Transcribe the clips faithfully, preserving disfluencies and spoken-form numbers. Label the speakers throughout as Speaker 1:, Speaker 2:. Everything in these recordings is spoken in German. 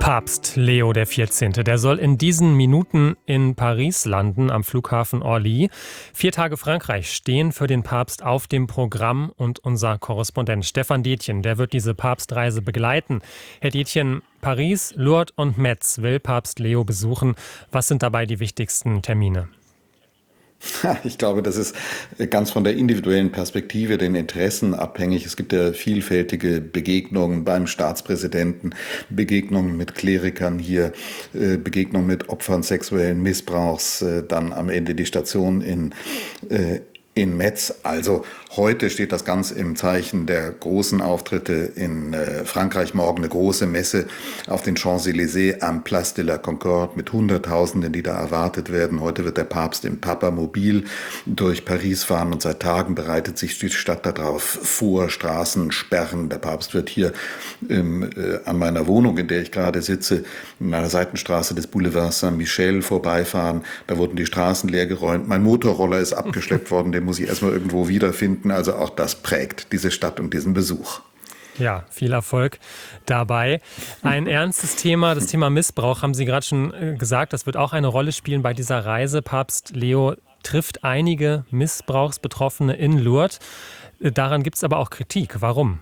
Speaker 1: Papst Leo der vierzehnte. Der soll in diesen Minuten in Paris landen, am Flughafen Orly. Vier Tage Frankreich stehen für den Papst auf dem Programm und unser Korrespondent Stefan Detjen, der wird diese Papstreise begleiten. Herr Detjen, Paris, Lourdes und Metz will Papst Leo besuchen. Was sind dabei die wichtigsten Termine?
Speaker 2: Ich glaube, das ist ganz von der individuellen Perspektive, den Interessen abhängig. Es gibt ja vielfältige Begegnungen beim Staatspräsidenten, Begegnungen mit Klerikern hier, Begegnungen mit Opfern sexuellen Missbrauchs, dann am Ende die Station in in Metz. Also heute steht das ganz im Zeichen der großen Auftritte in äh, Frankreich. Morgen eine große Messe auf den Champs-Élysées am Place de la Concorde mit Hunderttausenden, die da erwartet werden. Heute wird der Papst im Papamobil durch Paris fahren und seit Tagen bereitet sich die Stadt darauf vor. Straßen sperren. Der Papst wird hier ähm, äh, an meiner Wohnung, in der ich gerade sitze, in einer Seitenstraße des Boulevards Saint-Michel vorbeifahren. Da wurden die Straßen leergeräumt. Mein Motorroller ist abgeschleppt worden. Den muss ich erstmal irgendwo wiederfinden. Also auch das prägt diese Stadt und diesen Besuch.
Speaker 1: Ja, viel Erfolg dabei. Ein ernstes Thema, das Thema Missbrauch, haben Sie gerade schon gesagt. Das wird auch eine Rolle spielen bei dieser Reise. Papst Leo trifft einige Missbrauchsbetroffene in Lourdes. Daran gibt es aber auch Kritik. Warum?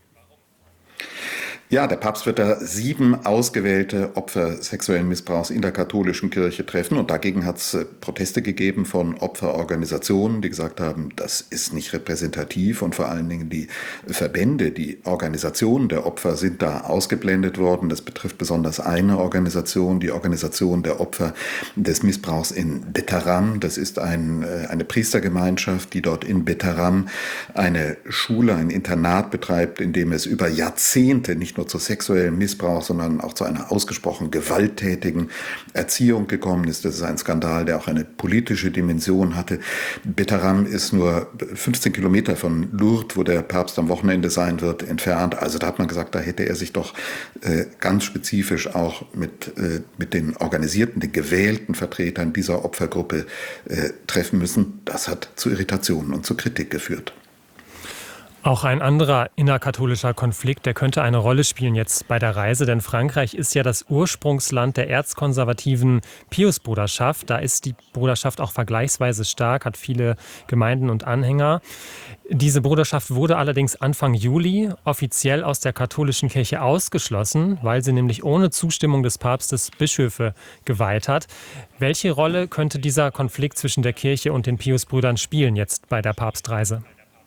Speaker 2: Ja, der Papst wird da sieben ausgewählte Opfer sexuellen Missbrauchs in der katholischen Kirche treffen. Und dagegen hat es Proteste gegeben von Opferorganisationen, die gesagt haben, das ist nicht repräsentativ. Und vor allen Dingen die Verbände, die Organisationen der Opfer sind da ausgeblendet worden. Das betrifft besonders eine Organisation, die Organisation der Opfer des Missbrauchs in Betheram. Das ist ein, eine Priestergemeinschaft, die dort in Betheram eine Schule, ein Internat betreibt, in dem es über Jahrzehnte nicht nur zu sexuellem Missbrauch, sondern auch zu einer ausgesprochen gewalttätigen Erziehung gekommen ist. Das ist ein Skandal, der auch eine politische Dimension hatte. Betheram ist nur fünfzehn Kilometer von Lourdes, wo der Papst am Wochenende sein wird, entfernt. Also da hat man gesagt, da hätte er sich doch äh, ganz spezifisch auch mit, äh, mit den organisierten, den gewählten Vertretern dieser Opfergruppe äh, treffen müssen. Das hat zu Irritationen und zu Kritik geführt.
Speaker 1: Auch ein anderer innerkatholischer Konflikt, der könnte eine Rolle spielen jetzt bei der Reise, denn Frankreich ist ja das Ursprungsland der erzkonservativen Piusbruderschaft. Da ist die Bruderschaft auch vergleichsweise stark, hat viele Gemeinden und Anhänger. Diese Bruderschaft wurde allerdings Anfang Juli offiziell aus der katholischen Kirche ausgeschlossen, weil sie nämlich ohne Zustimmung des Papstes Bischöfe geweiht hat. Welche Rolle könnte dieser Konflikt zwischen der Kirche und den Piusbrüdern spielen jetzt bei der Papstreise?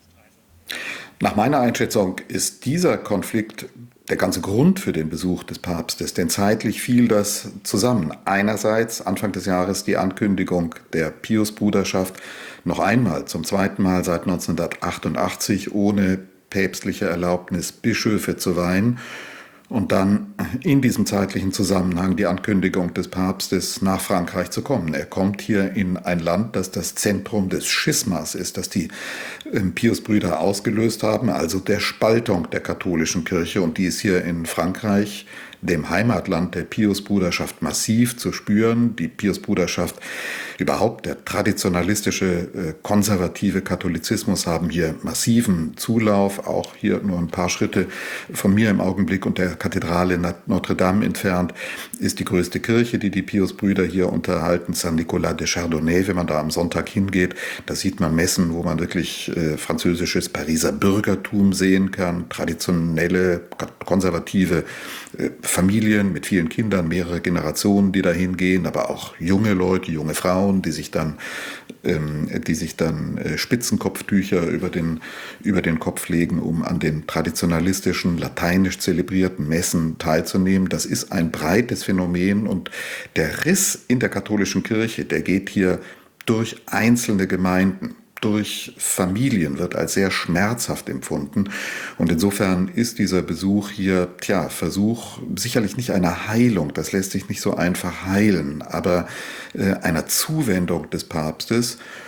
Speaker 2: Nach meiner Einschätzung ist dieser Konflikt der ganze Grund für den Besuch des Papstes, denn zeitlich fiel das zusammen. Einerseits Anfang des Jahres die Ankündigung der Piusbruderschaft, noch einmal, zum zweiten Mal seit neunzehnhundertachtundachtzig, ohne päpstliche Erlaubnis Bischöfe zu weihen. Und dann in diesem zeitlichen Zusammenhang die Ankündigung des Papstes, nach Frankreich zu kommen. Er kommt hier in ein Land, das das Zentrum des Schismas ist, das die Piusbrüder ausgelöst haben, also der Spaltung der katholischen Kirche. Und die ist hier in Frankreich, dem Heimatland der Piusbruderschaft, massiv zu spüren. Die Piusbruderschaft, überhaupt der traditionalistische, äh, konservative Katholizismus haben hier massiven Zulauf. Auch hier nur ein paar Schritte von mir im Augenblick und der Kathedrale Notre Dame entfernt ist die größte Kirche, die die Piusbrüder hier unterhalten, Saint-Nicolas de Chardonnay. Wenn man da am Sonntag hingeht, da sieht man Messen, wo man wirklich äh, französisches Pariser Bürgertum sehen kann, traditionelle, konservative äh, Familien mit vielen Kindern, mehrere Generationen, die dahin gehen, aber auch junge Leute, junge Frauen, die sich dann, ähm, die sich dann äh, Spitzenkopftücher über den, über den Kopf legen, um an den traditionalistischen, lateinisch zelebrierten Messen teilzunehmen. Das ist ein breites Phänomen und der Riss in der katholischen Kirche, der geht hier durch einzelne Gemeinden, durch Familien, wird als sehr schmerzhaft empfunden. Und insofern ist dieser Besuch hier, tja, Versuch sicherlich nicht einer Heilung, das lässt sich nicht so einfach heilen, aber äh, einer Zuwendung des Papstes.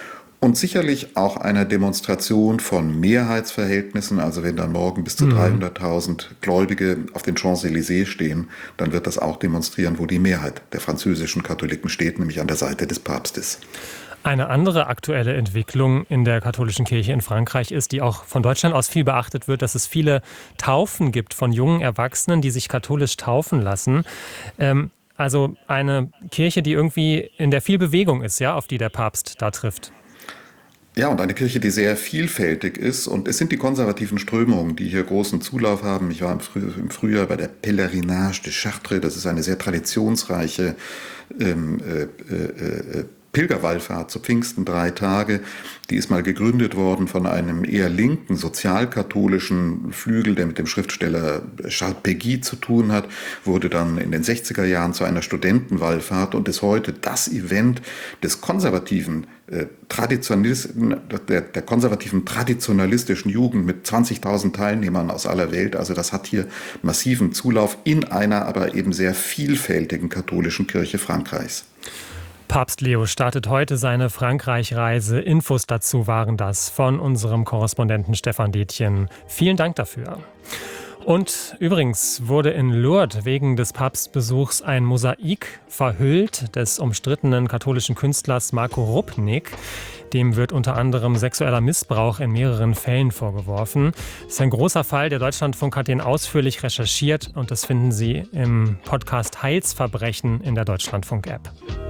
Speaker 2: und sicherlich auch einer Demonstration von Mehrheitsverhältnissen. Also wenn dann morgen bis zu dreihunderttausend Gläubige auf den Champs-Élysées stehen, dann wird das auch demonstrieren, wo die Mehrheit der französischen Katholiken steht, nämlich an der Seite des Papstes.
Speaker 1: Eine andere aktuelle Entwicklung in der katholischen Kirche in Frankreich ist, die auch von Deutschland aus viel beachtet wird, dass es viele Taufen gibt von jungen Erwachsenen, die sich katholisch taufen lassen. Ähm, also eine Kirche, die irgendwie in der viel Bewegung ist, ja, auf die der Papst da trifft.
Speaker 2: Ja, und eine Kirche, die sehr vielfältig ist. Und es sind die konservativen Strömungen, die hier großen Zulauf haben. Ich war im, Früh, im Frühjahr bei der Pèlerinage de Chartres. Das ist eine sehr traditionsreiche ähm, äh, äh, Pilgerwallfahrt zu Pfingsten, drei Tage. Die ist mal gegründet worden von einem eher linken, sozialkatholischen Flügel, der mit dem Schriftsteller Charles Péguy zu tun hat, wurde dann in den sechziger Jahren zu einer Studentenwallfahrt und ist heute das Event des konservativen äh, Traditionalisten, der, der konservativen traditionalistischen Jugend mit zwanzigtausend Teilnehmern aus aller Welt. Also das hat hier massiven Zulauf in einer aber eben sehr vielfältigen katholischen Kirche Frankreichs.
Speaker 1: Papst Leo startet heute seine Frankreich-Reise. Infos dazu waren das von unserem Korrespondenten Stefan Detjen. Vielen Dank dafür. Und übrigens wurde in Lourdes wegen des Papstbesuchs ein Mosaik verhüllt des umstrittenen katholischen Künstlers Marco Rupnik. Dem wird unter anderem sexueller Missbrauch in mehreren Fällen vorgeworfen. Das ist ein großer Fall. Der Deutschlandfunk hat ihn ausführlich recherchiert und das finden Sie im Podcast Heilsverbrechen in der Deutschlandfunk-App.